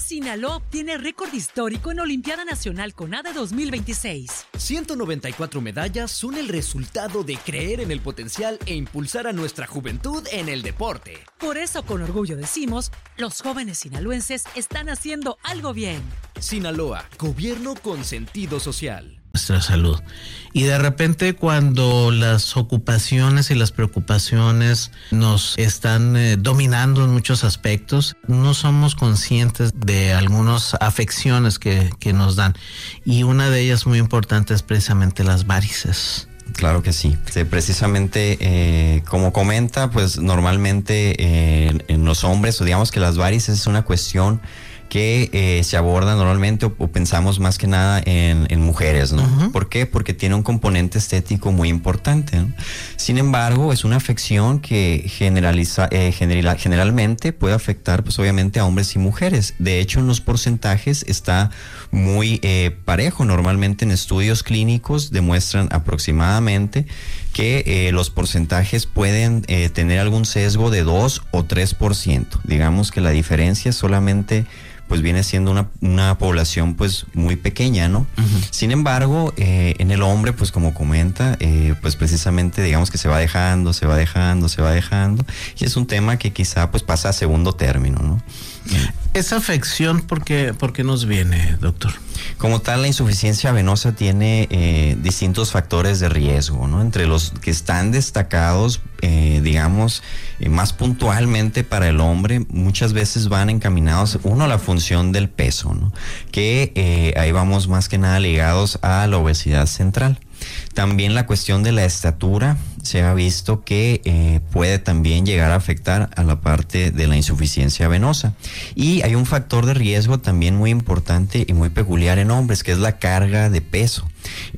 Sinaloa obtiene récord histórico en Olimpiada Nacional CONADE 2026. 194 medallas son el resultado de creer en el potencial e impulsar a nuestra juventud en el deporte. Por eso, con orgullo decimos, los jóvenes sinaloenses están haciendo algo bien. Sinaloa, gobierno con sentido social. Nuestra salud. Y de repente, cuando las ocupaciones y las preocupaciones nos están dominando en muchos aspectos, no somos conscientes de algunas afecciones que nos dan. Y una de ellas muy importante es precisamente las varices. Claro que sí. Precisamente, como comenta, pues normalmente en los hombres, digamos que las varices es una cuestión que se aborda normalmente o pensamos más que nada en mujeres, ¿no? Uh-huh. ¿Por qué? Porque tiene un componente estético muy importante, ¿no? Sin embargo, es una afección que generalmente puede afectar, pues obviamente, a hombres y mujeres. De hecho, en los porcentajes está muy parejo. Normalmente en estudios clínicos demuestran aproximadamente que los porcentajes pueden tener algún sesgo de 2 o 3%. Digamos que la diferencia solamente pues viene siendo una población pues muy pequeña, ¿no? Uh-huh. Sin embargo, en el hombre, pues como comenta, pues precisamente digamos que se va dejando, y es un tema que quizá pues pasa a segundo término, ¿no? ¿Esa afección por qué nos viene, doctor? Como tal, la insuficiencia venosa tiene distintos factores de riesgo, ¿no? Entre los que están destacados, digamos, más puntualmente para el hombre, muchas veces van encaminados, uno, a la función del peso, ¿no? Que ahí vamos más que nada ligados a la obesidad central. También la cuestión de la estatura se ha visto que puede también llegar a afectar a la parte de la insuficiencia venosa. Y hay un factor de riesgo también muy importante y muy peculiar en hombres, que es la carga de peso.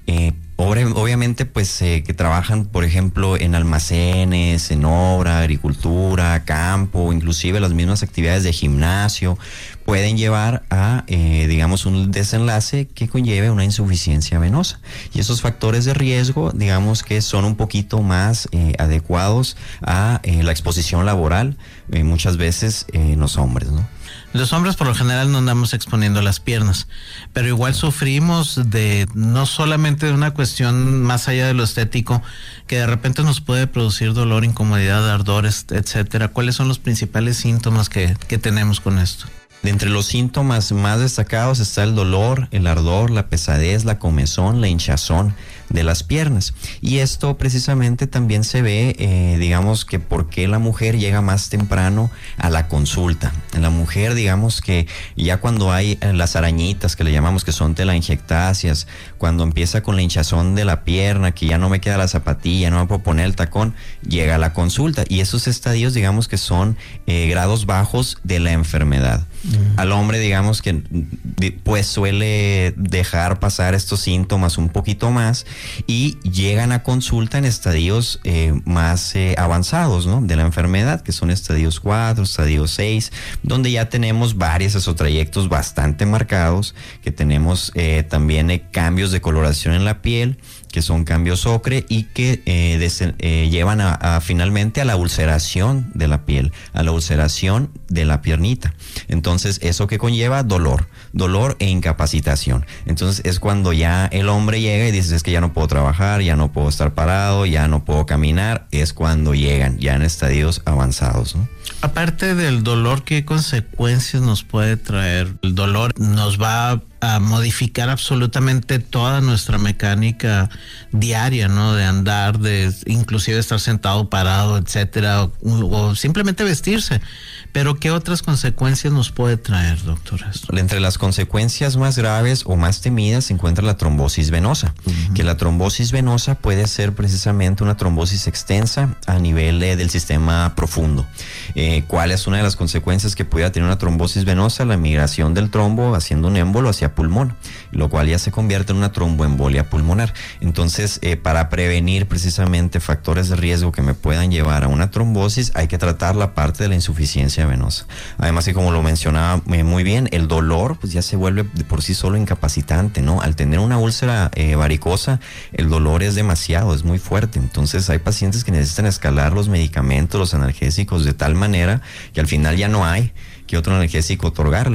Obviamente, pues que trabajan, por ejemplo, en almacenes, en obra, agricultura, campo, inclusive las mismas actividades de gimnasio, pueden llevar a, digamos, un desenlace que conlleve una insuficiencia venosa. Y esos factores de riesgo, digamos que son un poquito más adecuados a la exposición laboral, muchas veces en los hombres, ¿no? Los hombres por lo general no andamos exponiendo las piernas, pero igual sufrimos no solamente de una cuestión más allá de lo estético, que de repente nos puede producir dolor, incomodidad, ardores, etcétera. ¿Cuáles son los principales síntomas que tenemos con esto? De entre los síntomas más destacados está el dolor, el ardor, la pesadez, la comezón, la hinchazón de las piernas. Y esto precisamente también se ve, digamos que por qué la mujer llega más temprano a la consulta. En la mujer, digamos que ya cuando hay las arañitas que le llamamos, que son telangiectasias, cuando empieza con la hinchazón de la pierna, que ya no me queda la zapatilla, no me puedo poner el tacón, llega a la consulta. Y esos estadios, digamos que son grados bajos de la enfermedad. Al hombre, digamos que pues suele dejar pasar estos síntomas un poquito más y llegan a consulta en estadios más avanzados, ¿no? De la enfermedad, que son estadios 4, estadios 6, donde ya tenemos varios esotrayectos bastante marcados, que tenemos también cambios de coloración en la piel, que son cambios ocre y que llevan finalmente a la ulceración de la piel, a la ulceración de la piernita. Entonces, eso que conlleva dolor e incapacitación. Entonces, es cuando ya el hombre llega y dice, es que ya no puedo trabajar, ya no puedo estar parado, ya no puedo caminar. Es cuando llegan ya en estadios avanzados, ¿no? Aparte del dolor, ¿qué consecuencias nos puede traer? El dolor nos va a modificar absolutamente toda nuestra mecánica diaria, ¿no? De andar, de inclusive estar sentado, parado, etcétera, o simplemente vestirse. Pero ¿qué otras consecuencias nos puede traer, doctor? Entre las consecuencias más graves o más temidas se encuentra la trombosis venosa, que la trombosis venosa puede ser precisamente una trombosis extensa a nivel del sistema profundo. ¿Cuál es una de las consecuencias que pudiera tener una trombosis venosa? La migración del trombo haciendo un émbolo hacia pulmón, lo cual ya se convierte en una tromboembolia pulmonar. Entonces, para prevenir precisamente factores de riesgo que me puedan llevar a una trombosis, hay que tratar la parte de la insuficiencia venosa. Además, que como lo mencionaba muy bien, el dolor pues ya se vuelve de por sí solo incapacitante, ¿no? Al tener una úlcera varicosa, el dolor es demasiado, es muy fuerte. Entonces, hay pacientes que necesitan escalar los medicamentos, los analgésicos, de tal manera que al final ya no hay que otro analgésico otorgarles.